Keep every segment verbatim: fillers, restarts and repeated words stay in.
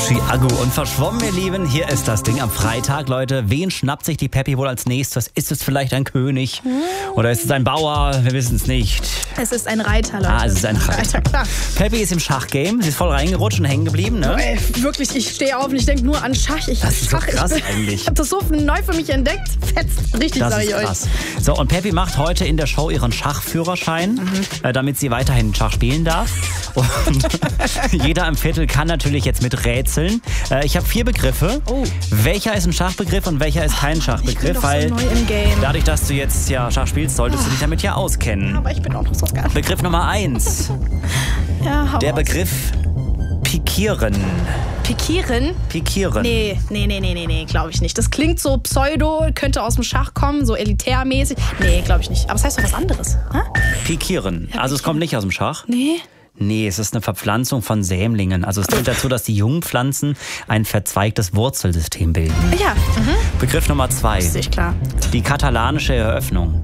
Chiago und verschwommen, ihr Lieben. Hier ist das Ding am Freitag, Leute. Wen schnappt sich die Peppi wohl als nächstes? Ist es vielleicht ein König? Oder ist es ein Bauer? Wir wissen es nicht. Es ist ein Reiter, Leute. Ah, es ist ein Reiter. Klar. Peppi ist im Schachgame. Sie ist voll reingerutscht und hängen geblieben, ne? Oh, ey, wirklich, ich stehe auf und ich denke nur an Schach. Ich, Das ist so Schach, krass ich, eigentlich. Ich habe das so neu für mich entdeckt. Fetzt richtig, Das sage ist ich krass. So, und Peppi macht heute in der Show ihren Schachführerschein, mhm. äh, damit sie weiterhin Schach spielen darf. Und jeder im Viertel kann natürlich jetzt mit rätseln. Äh, ich habe vier Begriffe. Oh. Welcher ist ein Schachbegriff und welcher ist kein Schachbegriff? Ich bin doch Weil so neu im Game. dadurch, dass du jetzt ja Schach spielst, solltest du dich damit ja auskennen. Aber ich bin auch noch so geil. Begriff Nummer eins. Ja, hau Der raus. Begriff Pikieren. Pikieren? Pikieren. Nee, nee, nee, nee, nee, nee, glaube ich nicht. Das klingt so pseudo, könnte aus dem Schach kommen, so elitärmäßig. Nee, glaube ich nicht. Aber es heißt doch was anderes. Hä? Pikieren. Also es kommt nicht aus dem Schach. Nee. Nee, es ist eine Verpflanzung von Sämlingen. Also es dient dazu, dass die jungen Pflanzen ein verzweigtes Wurzelsystem bilden. Ja, mhm. Begriff Nummer zwei. Ist nicht klar. Die katalanische Eröffnung.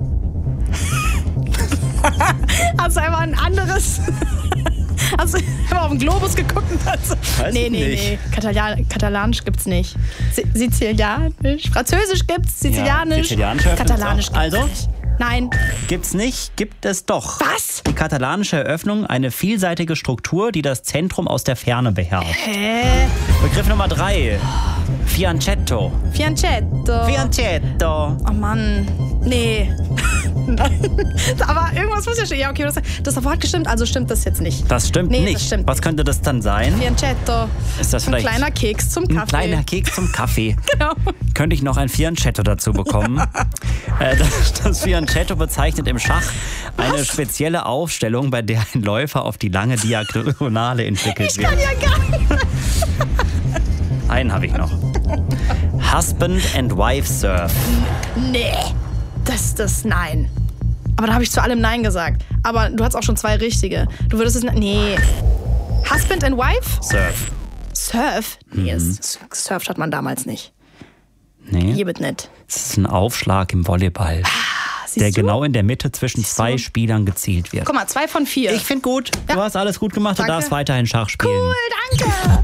Hast du einfach ein anderes... Hast du einfach auf den Globus geguckt und dann so... Weiß Nee, ich nee, nicht. nee. Katalanisch, Katalanisch gibt's nicht. Si- Sizilianisch, Französisch gibt's, Sizilianisch. Sizilianisch öffnet's Katalanisch auch. gibt's Also? nicht. Nein. Gibt's nicht, gibt es doch. Was? Die katalanische Eröffnung, eine vielseitige Struktur, die das Zentrum aus der Ferne beherrscht. Hä? Begriff Nummer drei. Fianchetto. Fianchetto. Fianchetto. Oh Mann. Nee. Nein. Aber irgendwas muss ja stehen. Ja, okay, das, das Wort gestimmt, also stimmt das jetzt nicht. Das stimmt Nee, nicht. das stimmt Was nicht. könnte das dann sein? Fianchetto. Ist das Ein vielleicht kleiner Keks zum Kaffee. ein kleiner Keks zum Kaffee? Genau. Könnte ich noch ein Fianchetto dazu bekommen? äh, das, das Fianchetto bezeichnet im Schach eine Was? spezielle Aufstellung, bei der ein Läufer auf die lange Diagonale entwickelt Ich wird. kann ja gar nicht. Einen habe ich noch. Husband and Wife Surf. Nee. Das, das, nein. Aber da habe ich zu allem Nein gesagt. Aber du hast auch schon zwei richtige. Du würdest es... Nee. Husband and Wife? Surf. Surf? Nee, Mhm. es- gesurft hat man damals nicht. Nee, Hier wird nicht. das ist ein Aufschlag im Volleyball, Siehst der du? genau in der Mitte zwischen Siehst zwei du? Spielern gezielt wird. Guck mal, zwei von vier. Ich finde gut. Du Ja. hast alles gut gemacht. Du Danke. darfst weiterhin Schach spielen. Cool, danke.